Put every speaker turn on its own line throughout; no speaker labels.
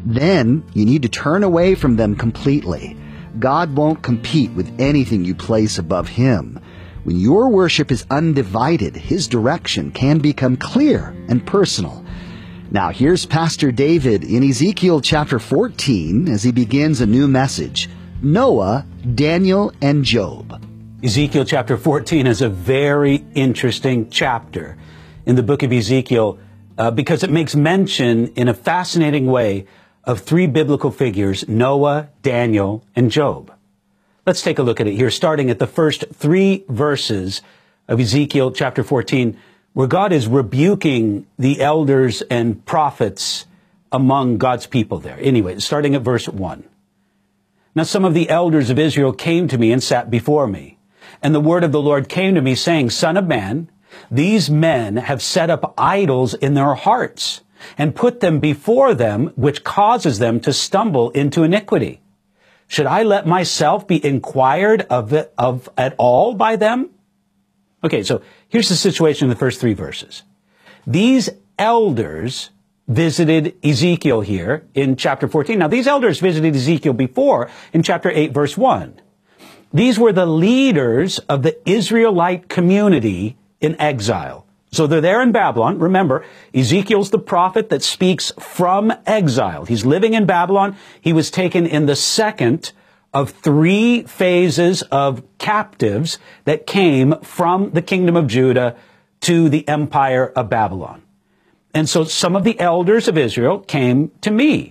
Then you need to turn away from them completely. God won't compete with anything you place above Him. When your worship is undivided, His direction can become clear and personal. Now here's Pastor David in Ezekiel chapter 14 as he begins a new message. Noah, Daniel, and Job.
Ezekiel chapter 14 is a very interesting chapter in the book of Ezekiel because it makes mention in a fascinating way of three biblical figures, Noah, Daniel, and Job. Let's take a look at it here, starting at the first three verses of Ezekiel chapter 14, where God is rebuking the elders and prophets among God's people there. Anyway, starting at verse 1. Now some of the elders of Israel came to me and sat before me. And the word of the Lord came to me, saying, Son of man, these men have set up idols in their hearts, and put them before them, which causes them to stumble into iniquity. Should I let myself be inquired of at all by them? Okay, so here's the situation in the first three verses. These elders visited Ezekiel here in chapter 14. Now, these elders visited Ezekiel before in chapter 8, verse 1. These were the leaders of the Israelite community in exile. So they're there in Babylon. Remember, Ezekiel's the prophet that speaks from exile. He's living in Babylon. He was taken in the second of three phases of captives that came from the kingdom of Judah to the empire of Babylon. And so some of the elders of Israel came to me.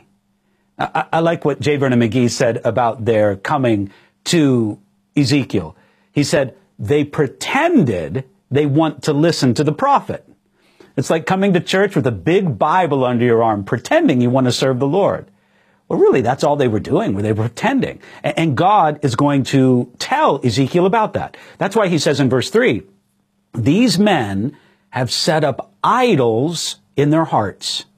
I like what J. Vernon McGee said about their coming to Ezekiel. He said, they pretended they want to listen to the prophet. It's like coming to church with a big Bible under your arm, pretending you want to serve the Lord. Well, really, that's all they were doing, they were pretending. And God is going to tell Ezekiel about that. That's why he says in verse 3, these men have set up idols in their hearts.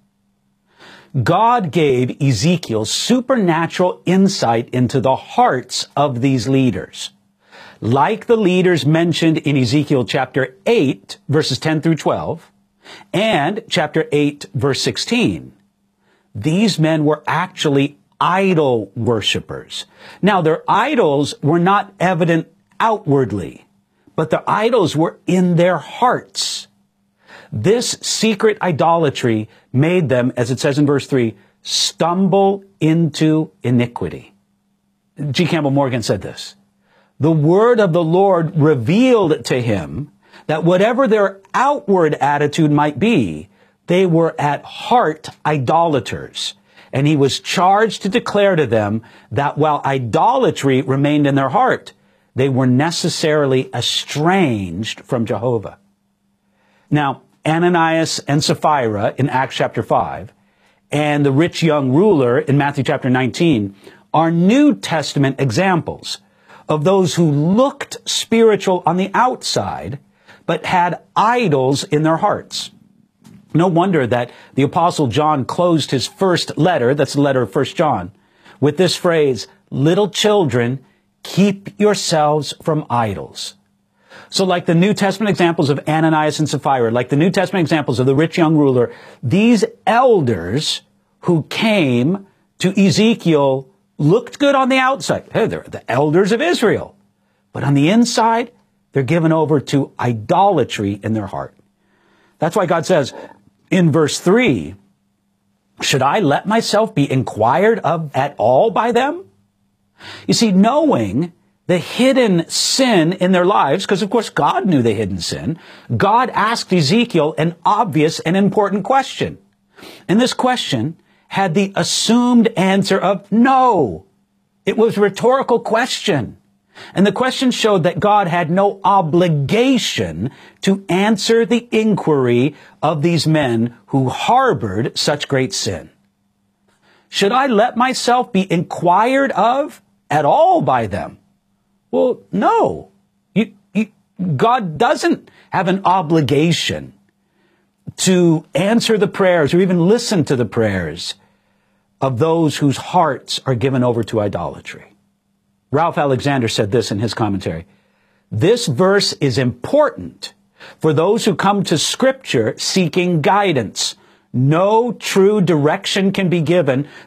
God gave Ezekiel supernatural insight into the hearts of these leaders. Like the leaders mentioned in Ezekiel chapter 8, verses 10 through 12, and chapter 8, verse 16, these men were actually idol worshipers. Now, their idols were not evident outwardly, but their idols were in their hearts. This secret idolatry made them, as it says in verse 3, stumble into iniquity. G. Campbell Morgan said this. The word of the Lord revealed to him that whatever their outward attitude might be, they were at heart idolaters. And he was charged to declare to them that while idolatry remained in their heart, they were necessarily estranged from Jehovah. Now, Ananias and Sapphira in Acts chapter 5 and the rich young ruler in Matthew chapter 19 are New Testament examples of those who looked spiritual on the outside, but had idols in their hearts. No wonder that the Apostle John closed his first letter, that's the letter of 1 John, with this phrase, little children, keep yourselves from idols. So like the New Testament examples of Ananias and Sapphira, like the New Testament examples of the rich young ruler, these elders who came to Ezekiel looked good on the outside. Hey, they're the elders of Israel. But on the inside, they're given over to idolatry in their heart. That's why God says in verse 3, should I let myself be inquired of at all by them? You see, knowing the hidden sin in their lives, because of course God knew the hidden sin, God asked Ezekiel an obvious and important question. And this question had the assumed answer of no. It was a rhetorical question. And the question showed that God had no obligation to answer the inquiry of these men who harbored such great sin. Should I let myself be inquired of at all by them? Well, no. God doesn't have an obligation to answer the prayers or even listen to the prayers of those whose hearts are given over to idolatry. Ralph Alexander said this in his commentary. This verse is important for those who come to Scripture seeking guidance. No true direction can be given